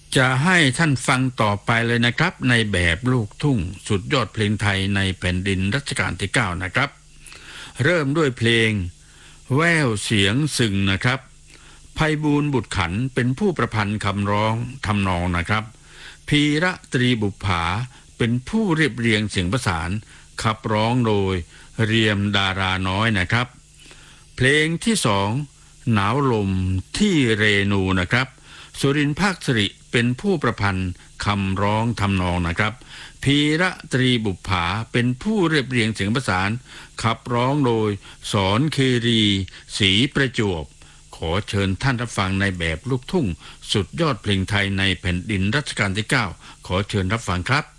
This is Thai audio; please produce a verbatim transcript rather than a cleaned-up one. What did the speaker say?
จะให้ท่านฟังต่อไปเลยนะครับในแบบลูกทุ่งสุดยอดเพลงไทยในแผ่นดินรัชกาลที่เก้านะครับเริ่มด้วยเพลงแว่วเสียงสึงนะครับไพบูลย์บุตรขันธ์เป็นผู้ประพันธ์คำร้องทำนองนะครับพีระตรีบุปผาเป็นผู้เรียบเรียงเสียงประสานขับร้องโดยเรียมดาราน้อยนะครับเพลงที่สองหนาวลมที่เรนูนะครับสุรินทร์ภาคสิริเป็นผู้ประพันธ์คำร้องทำนองนะครับพีระตรีบุปผาเป็นผู้เรียบเรียงเสียงประสานขับร้องโดยสอนคีรีศรีประจวบขอเชิญท่านรับฟังในแบบลูกทุ่งสุดยอดเพลงไทยในแผ่นดินรัชกาลที่เก้าขอเชิญรับฟังครับ